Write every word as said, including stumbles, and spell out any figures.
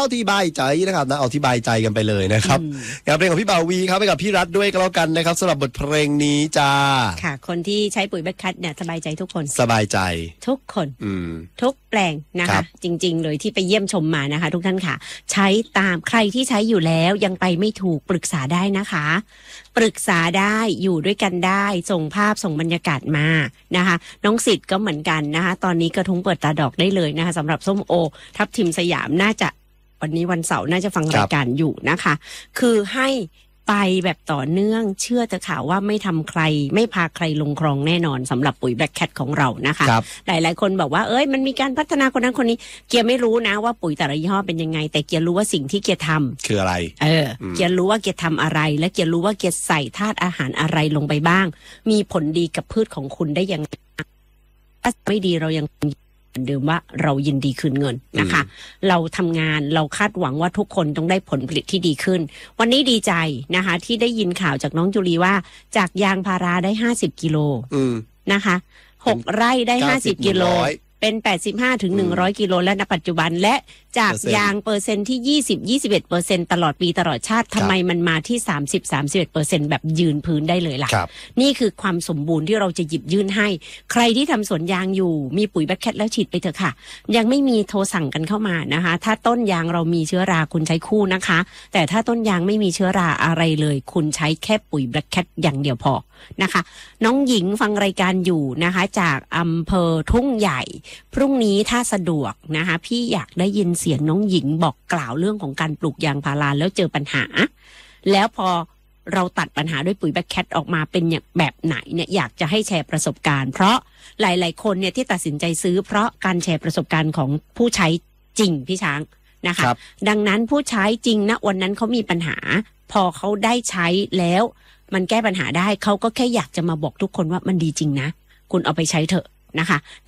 ที่บายใจนะครับนะเอาที่บายใจกันไปเลยนะครับงานเพลงของพี่บ่าววีครับไปกับพี่รัฐด้วยก็แล้วกันนะครับสำหรับบทเพลงนี้จ้าค่ะคนที่ใช้ปุ๋ยแบคแคทเนี่ยสบายใจทุกคนสบายใจทุกคนทุกแปลงนะคะจริงๆเลยที่ไปเยี่ยมชมมานะคะทุกท่านค่ะใช้ตามใครที่ใช้อยู่แล้วยังไปไม่ถูกปรึกษาได้นะคะปรึกษาได้อยู่ด้วยกันได้ส่งภาพส่งบรรยากาศมานะคะน้องสิทธิ์ก็เหมือนกันนะคะตอนนี้กระทุ้งเปิดตาดอกได้เลยนะคะสำหรับส้มโอทับทิมสยามน่าจะวันนี้วันเสาร์น่าจะฟังรายการอยู่นะคะคือให้ไปแบบต่อเนื่องเชื่อเถอะค่ะว่าไม่ทำใครไม่พาใครลงคลองแน่นอนสำหรับปุ๋ยแบล็คแคทของเรานะคะหลายๆคนบอกว่าเอ้ยมันมีการพัฒนาคนนั้นคนนี้เกียร์ไม่รู้นะว่าปุ๋ยแต่ละยี่ห้อเป็นยังไงแต่เกียร์รู้ว่าสิ่งที่เกียร์ทำคืออะไรเออเกียร์รู้ว่าเกียร์ทำอะไรและเกียร์รู้ว่าเกียร์ใส่ธาตุอาหารอะไรลงไปบ้างมีผลดีกับพืชของคุณได้ยังถ้าไม่ดีเรายังเดิมว่าเรายินดีคืนเงินนะคะเราทำงานเราคาดหวังว่าทุกคนต้องได้ผลผลิตที่ดีขึ้นวันนี้ดีใจนะคะที่ได้ยินข่าวจากน้องจุลีว่าจากยางพาราได้ห้าสิบกิโลนะคะหกไร่ได้ห้าสิบกิโลเป็นแปดสิบห้าถึงหนึ่งร้อยกิโลและณปัจจุบันและจากยางเปอร์เซ็นต์ที่ยี่สิบ ยี่สิบเอ็ดเปอร์เซ็นต์ตลอดปีตลอดชาติทำไมมันมาที่สามสิบ สามสิบเอ็ดเปอร์เซ็นต์แบบยืนพื้นได้เลยล่ะนี่คือความสมบูรณ์ที่เราจะหยิบยื่นให้ใครที่ทำสวนยางอยู่มีปุ๋ยแบคแคทแล้วฉีดไปเถอะค่ะยังไม่มีโทรสั่งกันเข้ามานะคะถ้าต้นยางเรามีเชื้อราคุณใช้คู่นะคะแต่ถ้าต้นยางไม่มีเชื้อราอะไรเลยคุณใช้แค่ปุ๋ยแบคแคทอย่างเดียวพอนะคะน้องหญิงฟังรายการอยู่นะคะจากอำเภอทุ่งใหญ่พรุ่งนี้ถ้าสะดวกนะคะพี่อยากได้ยินเสียงน้องหญิงบอกกล่าวเรื่องของการปลูกยางพาราแล้วเจอปัญหาแล้วพอเราตัดปัญหาด้วยปุ๋ยแบคแคทออกมาเป็นอย่างแบบไหนเนี่ยอยากจะให้แชร์ประสบการณ์เพราะหลายๆคนเนี่ยที่ตัดสินใจซื้อเพราะการแชร์ประสบการณ์ของผู้ใช้จริงพี่ช้างนะคะดังนั้นผู้ใช้จริงณวันนั้นเขามีปัญหาพอเขาได้ใช้แล้วมันแก้ปัญหาได้เขาก็แค่อยากจะมาบอกทุกคนว่ามันดีจริงนะคุณเอาไปใช้เถอะนะคะ